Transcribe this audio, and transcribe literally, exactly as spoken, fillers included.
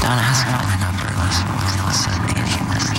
Don't ask for the number unless, unless I'm